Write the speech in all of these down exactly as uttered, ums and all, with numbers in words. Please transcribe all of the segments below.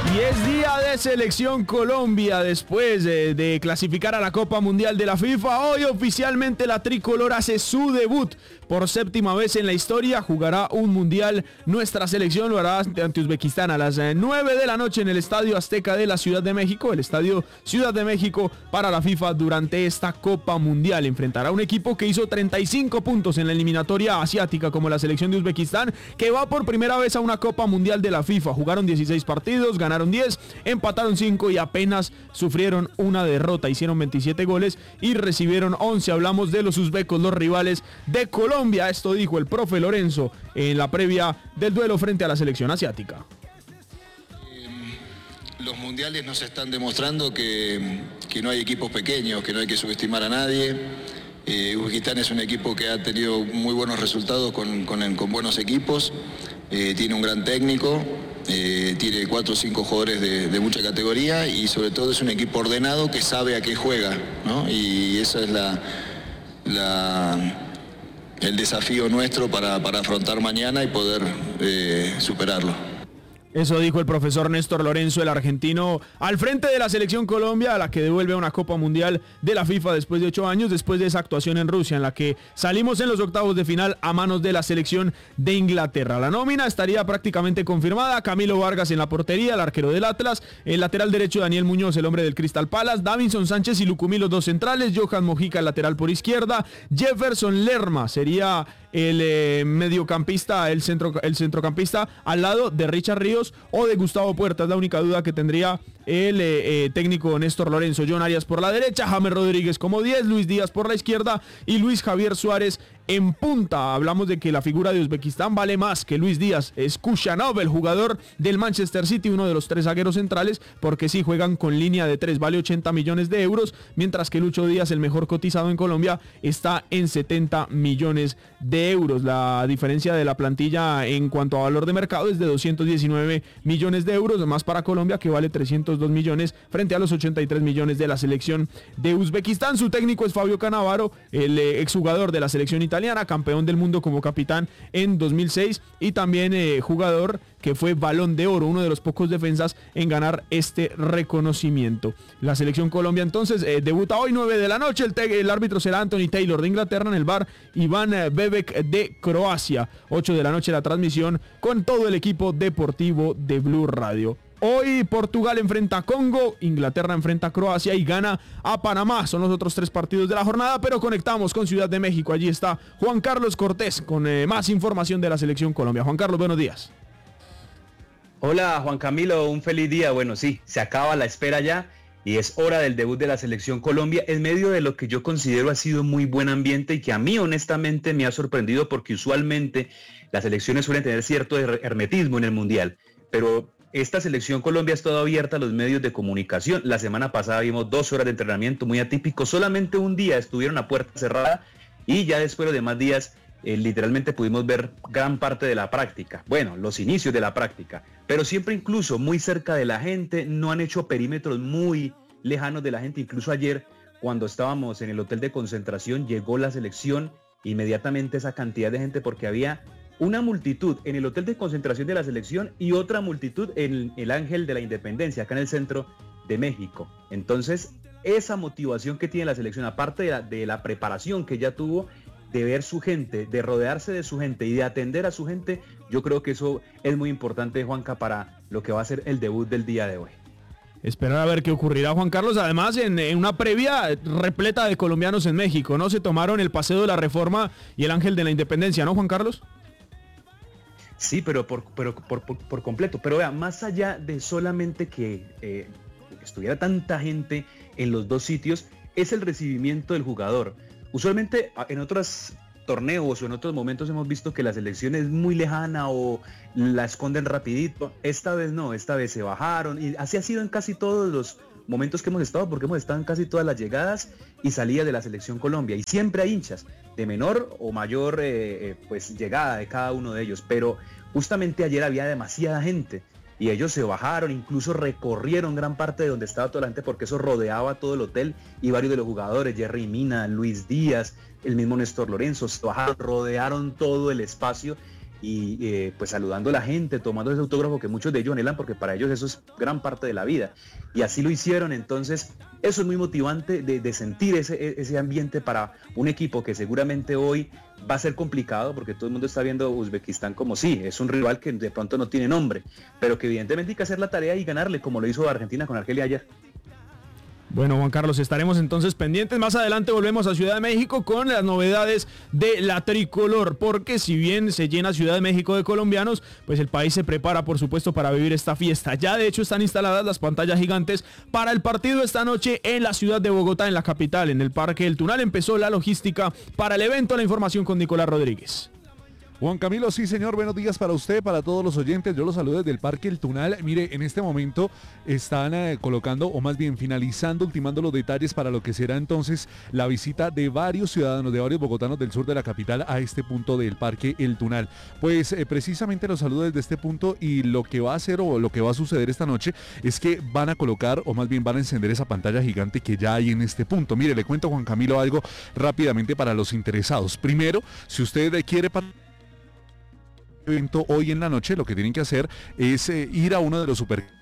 Y es día de Selección Colombia después de, de clasificar a la Copa Mundial de la FIFA. Hoy oficialmente la tricolor hace su debut. Por séptima vez en la historia jugará un mundial. Nuestra selección lo hará ante Uzbekistán a las nueve de la noche en el Estadio Azteca de la Ciudad de México. El Estadio Ciudad de México para la FIFA durante esta Copa Mundial. Enfrentará a un equipo que hizo treinta y cinco puntos en la eliminatoria asiática como la selección de Uzbekistán, que va por primera vez a una Copa Mundial de la FIFA. Jugaron dieciséis partidos, ganaron diez, empataron cinco y apenas sufrieron una derrota. Hicieron veintisiete goles y recibieron once. Hablamos de los uzbecos, los rivales de Colombia. Esto dijo el profe Lorenzo en la previa del duelo frente a la selección asiática. Los mundiales nos están demostrando que, que no hay equipos pequeños, que no hay que subestimar a nadie. Eh, Uzbekistán es un equipo que ha tenido muy buenos resultados con, con, con buenos equipos. Eh, tiene un gran técnico. Eh, tiene cuatro o cinco jugadores de, de mucha categoría y sobre todo es un equipo ordenado que sabe a qué juega, ¿no? Y esa es la, la, el desafío nuestro para, para afrontar mañana y poder eh, superarlo. Eso dijo el profesor Néstor Lorenzo, el argentino, al frente de la selección Colombia, a la que devuelve una Copa Mundial de la FIFA después de ocho años, después de esa actuación en Rusia, en la que salimos en los octavos de final a manos de la selección de Inglaterra. La nómina estaría prácticamente confirmada: Camilo Vargas en la portería, el arquero del Atlas, el lateral derecho Daniel Muñoz, el hombre del Crystal Palace, Davinson Sánchez y Lucumí, los dos centrales, Johan Mojica, el lateral por izquierda, Jefferson Lerma sería el eh, mediocampista, el, centro, el centrocampista al lado de Richard Ríos o de Gustavo Puerta. Es la única duda que tendría el eh, eh, técnico Néstor Lorenzo. John Arias por la derecha, James Rodríguez como diez, Luis Díaz por la izquierda y Luis Javier Suárez en punta. Hablamos de que la figura de Uzbekistán vale más que Luis Díaz. Es Kushanov, el jugador del Manchester City, uno de los tres zagueros centrales, porque sí juegan con línea de tres, vale ochenta millones de euros, mientras que Lucho Díaz, el mejor cotizado en Colombia, está en setenta millones de euros. La diferencia de la plantilla en cuanto a valor de mercado es de doscientos diecinueve millones de euros, más para Colombia, que vale trescientos dos millones frente a los ochenta y tres millones de la selección de Uzbekistán. Su técnico es Fabio Cannavaro, el eh, exjugador de la selección italiana, campeón del mundo como capitán en dos mil seis y también eh, jugador que fue Balón de Oro, uno de los pocos defensas en ganar este reconocimiento. La selección Colombia entonces eh, debuta hoy nueve de la noche. El, te- el árbitro será Anthony Taylor de Inglaterra, en el bar Iván Bebek de Croacia. ocho de la noche la transmisión con todo el equipo deportivo de Blue Radio. Hoy Portugal enfrenta a Congo, Inglaterra enfrenta a Croacia y gana a Panamá. Son los otros tres partidos de la jornada, pero conectamos con Ciudad de México. Allí está Juan Carlos Cortés con eh, más información de la selección Colombia. Juan Carlos, buenos días. Hola Juan Camilo, un feliz día. Bueno, sí, se acaba la espera ya y es hora del debut de la selección Colombia en medio de lo que yo considero ha sido muy buen ambiente y que a mí honestamente me ha sorprendido, porque usualmente las selecciones suelen tener cierto hermetismo en el Mundial, pero esta selección Colombia ha estado abierta a los medios de comunicación. La semana pasada vimos dos horas de entrenamiento muy atípico, solamente un día estuvieron a puerta cerrada y ya después de los demás días eh, literalmente pudimos ver gran parte de la práctica, bueno, los inicios de la práctica, pero siempre incluso muy cerca de la gente, no han hecho perímetros muy lejanos de la gente. Incluso ayer cuando estábamos en el hotel de concentración llegó la selección, inmediatamente esa cantidad de gente, porque había una multitud en el hotel de concentración de la selección y otra multitud en el Ángel de la Independencia, acá en el centro de México. Entonces, esa motivación que tiene la selección, aparte de la, de la preparación que ya tuvo, de ver su gente, de rodearse de su gente y de atender a su gente, yo creo que eso es muy importante, Juanca, para lo que va a ser el debut del día de hoy. Esperar a ver qué ocurrirá, Juan Carlos. Además, en, en una previa repleta de colombianos en México, ¿no? Se tomaron el Paseo de la Reforma y el Ángel de la Independencia, ¿no, Juan Carlos? Sí, pero por, pero por, por, por completo. Pero vea, más allá de solamente que eh, estuviera tanta gente en los dos sitios, es el recibimiento del jugador. Usualmente en otros torneos o en otros momentos hemos visto que la selección es muy lejana o la esconden rapidito. Esta vez no, esta vez se bajaron y así ha sido en casi todos los momentos que hemos estado, porque hemos estado en casi todas las llegadas y salidas de la selección Colombia, y siempre hay hinchas de menor o mayor eh, pues llegada de cada uno de ellos, pero justamente ayer había demasiada gente y ellos se bajaron, incluso recorrieron gran parte de donde estaba toda la gente, porque eso rodeaba todo el hotel, y varios de los jugadores, Jerry Mina, Luis Díaz, el mismo Néstor Lorenzo, se bajaron, rodearon todo el espacio y eh, pues saludando a la gente, tomando ese autógrafo que muchos de ellos anhelan porque para ellos eso es gran parte de la vida. Y así lo hicieron, entonces eso es muy motivante de, de sentir ese, ese ambiente para un equipo que seguramente hoy va a ser complicado porque todo el mundo está viendo a Uzbekistán como sí, es un rival que de pronto no tiene nombre, pero que evidentemente hay que hacer la tarea y ganarle como lo hizo Argentina con Argelia ayer. Bueno, Juan Carlos, estaremos entonces pendientes. Más adelante volvemos a Ciudad de México con las novedades de la tricolor, porque si bien se llena Ciudad de México de colombianos, pues el país se prepara, por supuesto, para vivir esta fiesta. Ya de hecho están instaladas las pantallas gigantes para el partido esta noche en la ciudad de Bogotá, en la capital, en el Parque El Tunal. Empezó la logística para el evento. La información con Nicolás Rodríguez. Juan Camilo, sí señor, buenos días para usted, para todos los oyentes, yo los saludo desde el Parque El Tunal. Mire, en este momento están eh, colocando, o más bien finalizando, ultimando los detalles para lo que será entonces la visita de varios ciudadanos, de varios bogotanos del sur de la capital a este punto del Parque El Tunal. Pues eh, precisamente los saludo desde este punto y lo que va a hacer o lo que va a suceder esta noche es que van a colocar, o más bien van a encender esa pantalla gigante que ya hay en este punto. Mire, le cuento, Juan Camilo, algo rápidamente para los interesados. Primero, si usted quiere evento hoy en la noche, lo que tienen que hacer es eh, ir a uno de los super...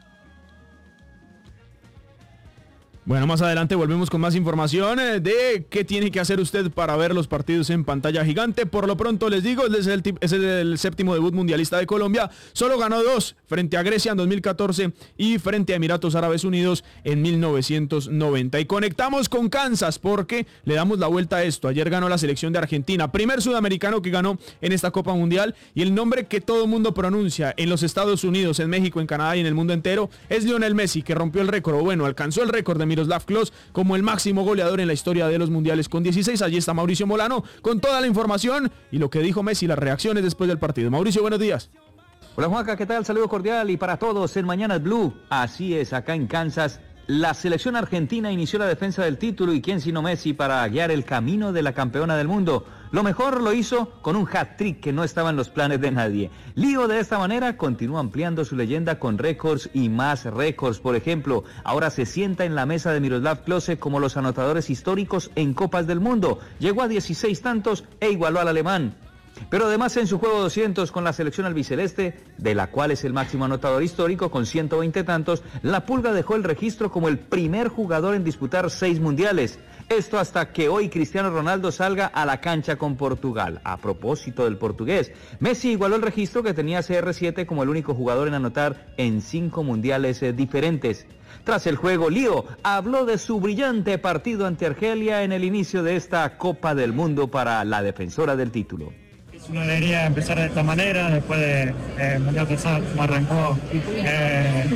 Bueno, más adelante volvemos con más información de qué tiene que hacer usted para ver los partidos en pantalla gigante. Por lo pronto les digo, es el, es el séptimo debut mundialista de Colombia. Solo ganó dos, frente a Grecia en dos mil catorce y frente a Emiratos Árabes Unidos en mil novecientos noventa. Y conectamos con Kansas porque le damos la vuelta a esto. Ayer ganó la selección de Argentina, primer sudamericano que ganó en esta Copa Mundial. Y el nombre que todo el mundo pronuncia en los Estados Unidos, en México, en Canadá y en el mundo entero es Lionel Messi, que rompió el récord, o bueno, alcanzó el récord de Miroslav Klose como el máximo goleador en la historia de los mundiales con dieciséis. Allí está Mauricio Molano con toda la información y lo que dijo Messi, las reacciones después del partido. Mauricio, buenos días. Hola Juanca, ¿qué tal? Saludo cordial y para todos en Mañanas Blue. Así es, acá en Kansas, la selección argentina inició la defensa del título y quién sino Messi para guiar el camino de la campeona del mundo. Lo mejor lo hizo con un hat-trick que no estaba en los planes de nadie. Lío de esta manera continúa ampliando su leyenda con récords y más récords. Por ejemplo, ahora se sienta en la mesa de Miroslav Klose como los anotadores históricos en Copas del Mundo. Llegó a dieciséis tantos e igualó al alemán. Pero además en su juego doscientos con la selección albiceleste, de la cual es el máximo anotador histórico con ciento veinte tantos, la Pulga dejó el registro como el primer jugador en disputar seis mundiales. Esto hasta que hoy Cristiano Ronaldo salga a la cancha con Portugal. A propósito del portugués, Messi igualó el registro que tenía C R siete como el único jugador en anotar en cinco mundiales eh, diferentes. Tras el juego, Lío habló de su brillante partido ante Argelia en el inicio de esta Copa del Mundo para la defensora del título. Uno debería empezar de esta manera, después del de, Mundial pasado, como arrancó. Eh,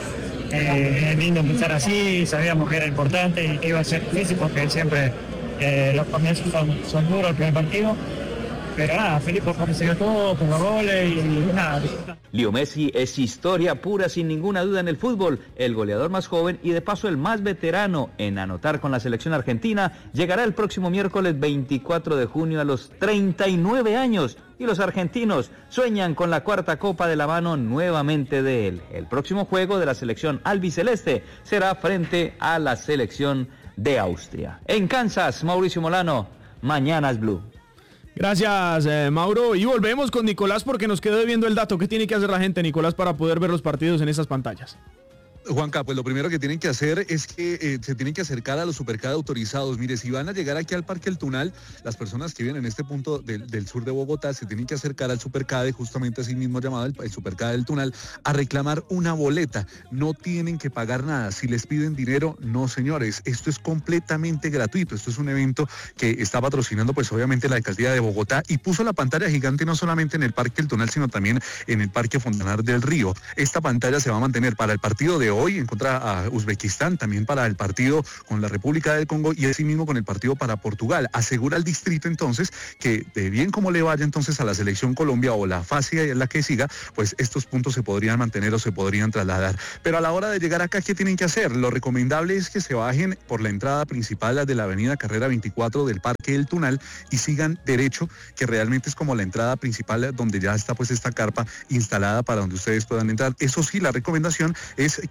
eh, es lindo empezar así, sabíamos que era importante y que iba a ser difícil porque siempre eh, los comienzos son, son duros el primer partido. Pero nada, feliz por consiguió todo, con los goles y, y nada. Leo Messi es historia pura sin ninguna duda en el fútbol, el goleador más joven y de paso el más veterano en anotar con la selección argentina. Llegará el próximo miércoles veinticuatro de junio a los treinta y nueve años y los argentinos sueñan con la cuarta copa de la mano nuevamente de él. El próximo juego de la selección albiceleste será frente a la selección de Austria. En Kansas, Mauricio Molano, Mañanas Blue. Gracias, eh, Mauro. Y volvemos con Nicolás porque nos quedó debiendo el dato. ¿Qué tiene que hacer la gente, Nicolás, para poder ver los partidos en esas pantallas? Juanca, pues lo primero que tienen que hacer es que eh, se tienen que acercar a los Supercade autorizados. Mire, si van a llegar aquí al Parque El Tunal, las personas que viven en este punto del, del sur de Bogotá se tienen que acercar al Supercade, justamente así mismo llamado el, el Supercade del Tunal, a reclamar una boleta. No tienen que pagar nada. Si les piden dinero, no señores. Esto es completamente gratuito. Esto es un evento que está patrocinando pues obviamente la Alcaldía de Bogotá y puso la pantalla gigante no solamente en el Parque El Tunal, sino también en el Parque Fontanar del Río. Esta pantalla se va a mantener para el partido de hoy en contra a Uzbekistán, también para el partido con la República del Congo y así mismo con el partido para Portugal. Asegura el distrito entonces que de bien como le vaya entonces a la selección Colombia o la fase en la que siga, pues estos puntos se podrían mantener o se podrían trasladar. Pero a la hora de llegar acá, ¿qué tienen que hacer? Lo recomendable es que se bajen por la entrada principal de la avenida Carrera veinticuatro del Parque El Tunal y sigan derecho, que realmente es como la entrada principal donde ya está pues esta carpa instalada para donde ustedes puedan entrar. Eso sí, la recomendación es que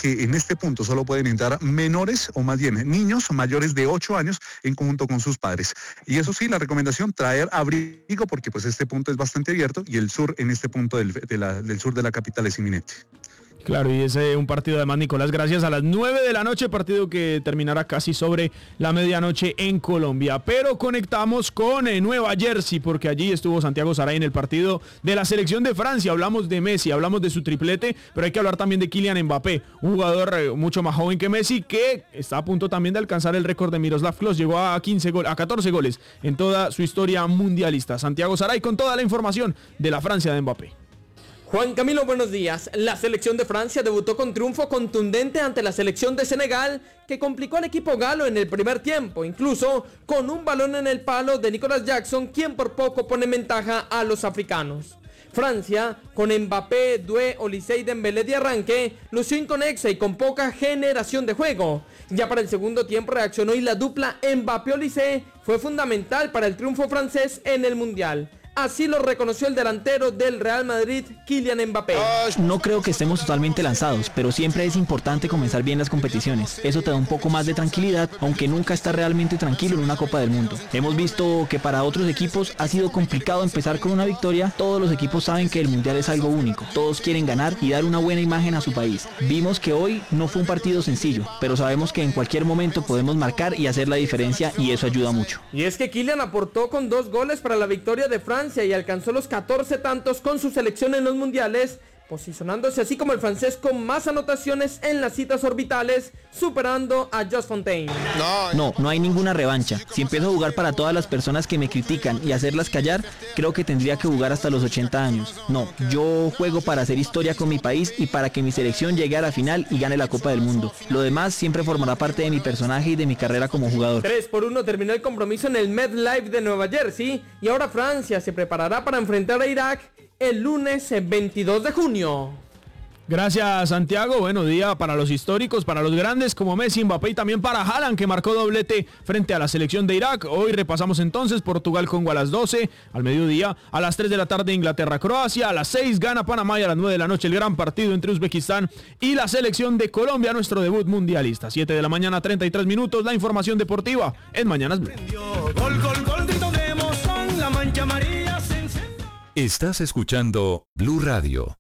que en este punto solo pueden entrar menores, o más bien niños mayores de ocho años en conjunto con sus padres. Y eso sí, la recomendación, traer abrigo, porque pues este punto es bastante abierto y el sur, en este punto del, de la, del sur de la capital es inminente. Claro, y es eh, un partido además, Nicolás, gracias a las nueve de la noche, partido que terminará casi sobre la medianoche en Colombia. Pero conectamos con eh, Nueva Jersey, porque allí estuvo Santiago Saray en el partido de la selección de Francia. Hablamos de Messi, hablamos de su triplete, pero hay que hablar también de Kylian Mbappé, un jugador eh, mucho más joven que Messi, que está a punto también de alcanzar el récord de Miroslav Klose. Llegó a, quince gol, a catorce goles en toda su historia mundialista. Santiago Saray con toda la información de la Francia de Mbappé. Juan Camilo, buenos días. La selección de Francia debutó con triunfo contundente ante la selección de Senegal, que complicó al equipo galo en el primer tiempo, incluso con un balón en el palo de Nicolas Jackson, quien por poco pone en ventaja a los africanos. Francia, con Mbappé, Doué, Olise y Dembélé de arranque, lució inconexa y con poca generación de juego. Ya para el segundo tiempo reaccionó y la dupla Mbappé-Olise fue fundamental para el triunfo francés en el Mundial. Así lo reconoció el delantero del Real Madrid, Kylian Mbappé. No creo que estemos totalmente lanzados, pero siempre es importante comenzar bien las competiciones. Eso te da un poco más de tranquilidad, aunque nunca estás realmente tranquilo en una Copa del Mundo. Hemos visto que para otros equipos ha sido complicado empezar con una victoria. Todos los equipos saben que el Mundial es algo único. Todos quieren ganar y dar una buena imagen a su país. Vimos que hoy no fue un partido sencillo, pero sabemos que en cualquier momento podemos marcar y hacer la diferencia, y eso ayuda mucho. Y es que Kylian aportó con dos goles para la victoria de Francia y alcanzó los catorce tantos con su selección en los mundiales, posicionándose así como el francés con más anotaciones en las citas orbitales, superando a Just Fontaine. No, no hay ninguna revancha. Si empiezo a jugar para todas las personas que me critican y hacerlas callar, creo que tendría que jugar hasta los ochenta años. No, yo juego para hacer historia con mi país y para que mi selección llegue a la final y gane la Copa del Mundo. Lo demás siempre formará parte de mi personaje y de mi carrera como jugador. tres por uno terminó el compromiso en el MetLife de Nueva Jersey, y ahora Francia se preparará para enfrentar a Irak el lunes veintidós de junio. Gracias, Santiago. Bueno día para los históricos, para los grandes como Messi, Mbappé, y también para Haaland, que marcó doblete frente a la selección de Irak. Hoy repasamos entonces Portugal-Congo a las doce, al mediodía, a las tres de la tarde Inglaterra-Croacia, a las seis gana Panamá, y a las nueve de la noche el gran partido entre Uzbekistán y la selección de Colombia, nuestro debut mundialista. siete de la mañana, treinta y tres minutos, la información deportiva en Mañanas Blue. Gol, gol, gol, grito de emoción, la mancha amarilla se encendió. Estás escuchando Blue Radio.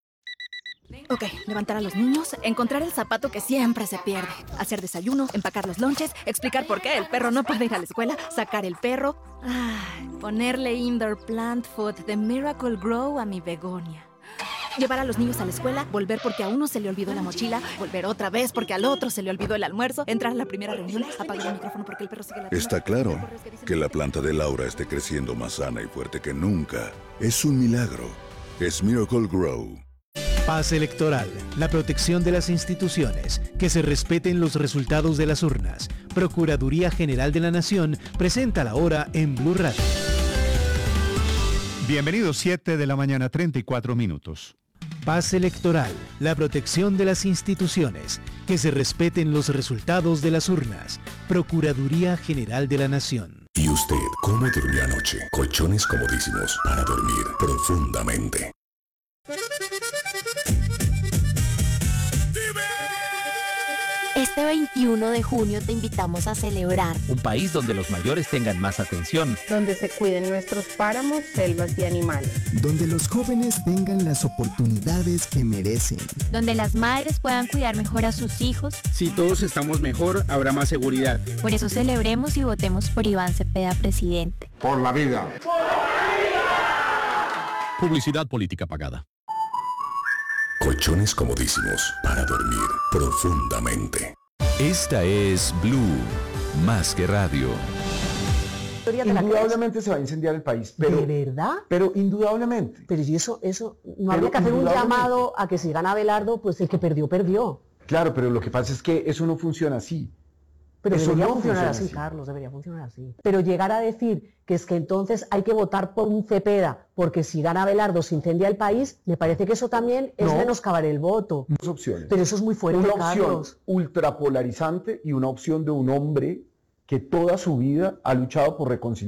Ok, levantar a los niños, encontrar el zapato que siempre se pierde, hacer desayuno, empacar los lonches, explicar por qué el perro no puede ir a la escuela, sacar el perro, ay, ponerle indoor plant food de Miracle Grow a mi begonia. Llevar a los niños a la escuela, volver porque a uno se le olvidó la mochila, volver otra vez porque al otro se le olvidó el almuerzo, entrar a la primera reunión, apagar el micrófono porque el perro sigue la... Está claro que la planta de Laura esté creciendo más sana y fuerte que nunca. Es un milagro. Es Miracle Grow. Paz electoral, la protección de las instituciones, que se respeten los resultados de las urnas. Procuraduría General de la Nación presenta la hora en Blue Radio. Bienvenidos, siete de la mañana, treinta y cuatro minutos. Paz electoral, la protección de las instituciones, que se respeten los resultados de las urnas. Procuraduría General de la Nación. ¿Y usted cómo durmió anoche? Colchones comodísimos para dormir profundamente. Este veintiuno de junio te invitamos a celebrar un país donde los mayores tengan más atención, donde se cuiden nuestros páramos, selvas y animales, donde los jóvenes tengan las oportunidades que merecen, donde las madres puedan cuidar mejor a sus hijos. Si todos estamos mejor, habrá más seguridad. Por eso celebremos y votemos por Iván Cepeda presidente. Por la vida. ¡Por la vida! Publicidad política pagada. Colchones comodísimos para dormir profundamente. Esta es Blue, más que radio. Indudablemente se va a incendiar el país. Pero, ¿de verdad? Pero indudablemente. Pero y eso, eso, no habría que hacer un llamado a que si gana Abelardo, pues el que perdió, perdió. Claro, pero lo que pasa es que eso no funciona así. Pero eso debería no funcionar funciona así, así, Carlos, debería funcionar así. Pero llegar a decir que es que entonces hay que votar por un Cepeda, porque si gana Abelardo se incendia el país, me parece que eso también es no, menoscabar el voto. Dos opciones. Pero eso es muy fuerte, Una Carlos. opción ultrapolarizante y una opción de un hombre que toda su vida ha luchado por reconciliar